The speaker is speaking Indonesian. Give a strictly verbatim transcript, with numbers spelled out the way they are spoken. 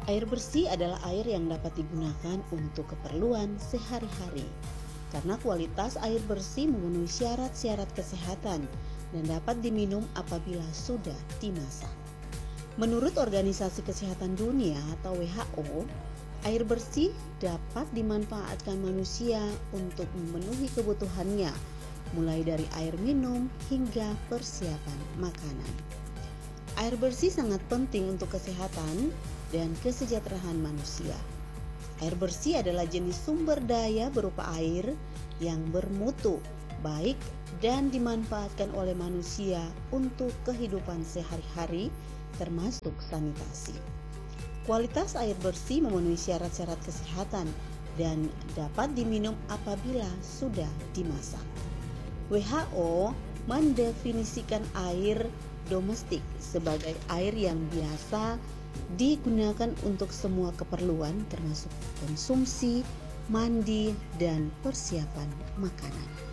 Air bersih adalah air yang dapat digunakan untuk keperluan sehari-hari. Karena kualitas air bersih memenuhi syarat-syarat kesehatan dan dapat diminum apabila sudah dimasak. Menurut Organisasi Kesehatan Dunia atau W H O, air bersih dapat dimanfaatkan manusia untuk memenuhi kebutuhannya, mulai dari air minum hingga persiapan makanan. Air bersih sangat penting untuk kesehatan dan kesejahteraan manusia. Air bersih adalah jenis sumber daya berupa air yang bermutu, baik dan dimanfaatkan oleh manusia untuk kehidupan sehari-hari, termasuk sanitasi. Kualitas air bersih memenuhi syarat-syarat kesehatan dan dapat diminum apabila sudah dimasak. W H O mendefinisikan air domestik sebagai air yang biasa digunakan untuk semua keperluan termasuk konsumsi, mandi, dan persiapan makanan.